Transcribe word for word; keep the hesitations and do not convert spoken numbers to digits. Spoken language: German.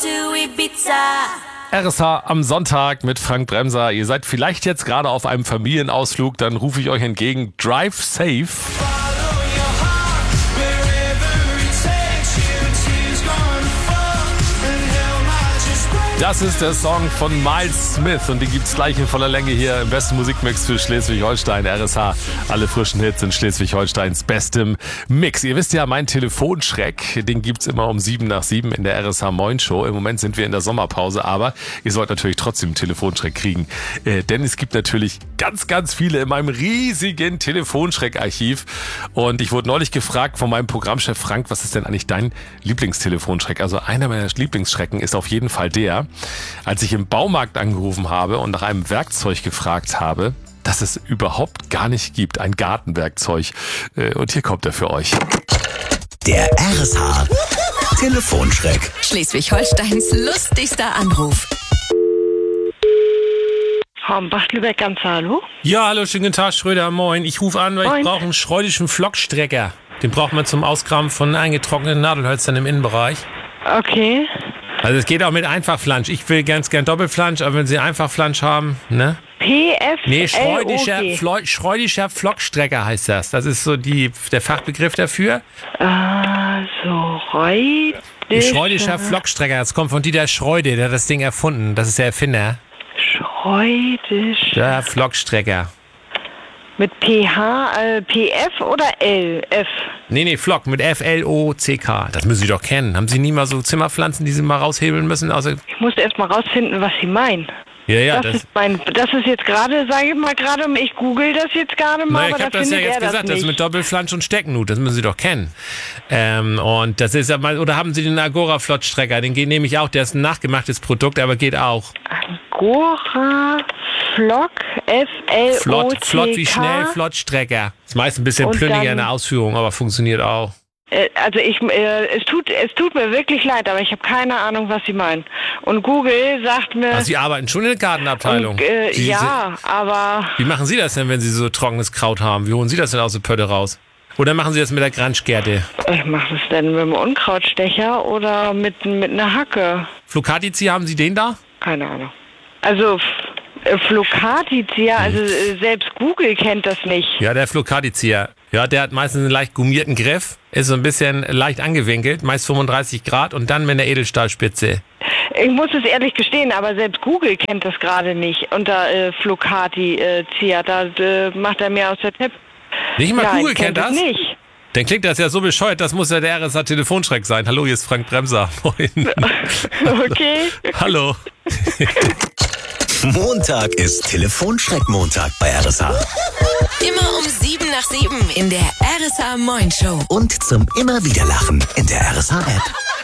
to Ibiza. R S H am Sonntag mit Frank Bremser. Ihr seid vielleicht jetzt gerade auf einem Familienausflug, dann rufe ich euch entgegen. Drive safe. Das ist der Song von Miles Smith und die gibt's gleich in voller Länge hier im besten Musikmix für Schleswig-Holstein. R S H, alle frischen Hits in Schleswig-Holsteins bestem Mix. Ihr wisst ja, mein Telefonschreck, den gibt's immer um sieben nach sieben in der R S H Moin Show. Im Moment sind wir in der Sommerpause, aber ihr sollt natürlich trotzdem einen Telefonschreck kriegen. Äh, denn es gibt natürlich ganz, ganz viele in meinem riesigen Telefonschreckarchiv. Und ich wurde neulich gefragt von meinem Programmchef Frank, was ist denn eigentlich dein Lieblingstelefonschreck? Also einer meiner Lieblingsschrecken ist auf jeden Fall der, als ich im Baumarkt angerufen habe und nach einem Werkzeug gefragt habe, das es überhaupt gar nicht gibt, ein Gartenwerkzeug. Und hier kommt er für euch. Der R S H Telefonschreck. Schleswig-Holsteins lustigster Anruf. Hornbach-Lübeck, ganz hallo? Ja, hallo, schönen guten Tag, Schröder, moin. Ich rufe an, weil Moin. ich brauche einen schreudischen Flockstrecker. Den braucht man zum Ausgraben von eingetrockneten Nadelhölzern im Innenbereich. Okay. Also es geht auch mit Einfachflansch. Ich will ganz gern Doppelflansch, aber wenn Sie Einfachflansch haben, ne? P F L O G. Nee, schreudischer, Flo- schreudischer Flockstrecker heißt das. Das ist so die, der Fachbegriff dafür. Also, Reut. Schreudischer Flockstrecker, das kommt von Dieter Schreude, der hat das Ding erfunden. Das ist der Erfinder. Schreudisch. Der Flockstrecker. Mit P H, äh, P F oder L? F. Nee, nee, Flock mit F L O C K. Das müssen Sie doch kennen. Haben Sie nie mal so Zimmerpflanzen, die Sie mal raushebeln müssen? Also, Ich musste erst mal rausfinden, was Sie meinen. ja, ja, das, das... ist mein, das ist jetzt gerade, sage ich mal gerade, ich google das jetzt gerade mal, Na, ich aber habe da das ja findet jetzt er gesagt, das das nicht. ist mit Doppelflansch und Stecknut, das müssen Sie doch kennen. Ähm, und das ist ja mal, oder haben Sie den Agora-Flottstrecker, den geht nämlich auch, der ist ein nachgemachtes Produkt, aber geht auch. Agora Flock, F L O C K. Flott, flott wie schnell, Flottstrecker. Ist meist ein bisschen Und plünniger dann- in der Ausführung, aber funktioniert auch. Äh, Also ich, äh, es tut, es tut mir wirklich leid, aber ich habe keine Ahnung, was Sie meinen. Und Google sagt mir, Also Sie arbeiten schon in der Gartenabteilung. und, äh, Sie, ja, aber Wie machen Sie das denn, wenn Sie so trockenes Kraut haben? Wie holen Sie das denn aus der Pötte raus? Oder machen Sie das mit der Granschgerte? ich mache das denn mit einem Unkrautstecher oder mit mit einer Hacke? Flocatizi, haben Sie den da? Keine Ahnung. Also F- äh, Flocatizia, also äh, selbst Google kennt das nicht. Ja, der Flocatizia. Ja, der hat meistens einen leicht gummierten Griff, ist so ein bisschen leicht angewinkelt, meist fünfunddreißig Grad und dann mit einer Edelstahlspitze. Ich muss es ehrlich gestehen, aber selbst Google kennt das gerade nicht unter äh, Flocatizia. Da äh, macht er mir aus der Tipp. Nicht mal Nein, Google kennt das? nicht. Dann klingt das ja so bescheuert, das muss ja der R S H-Telefonschreck sein. Hallo, hier ist Frank Bremser. Moin. Okay. Hallo. Montag ist Telefonschreck-Montag bei R S H. Immer um sieben nach sieben in der R S H Moin Show. Und zum immer wieder Lachen in der R S H-App.